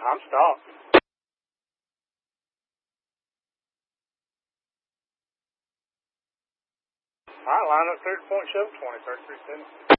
I'm stopped. All right, line up through the point, show 20, 33 seconds.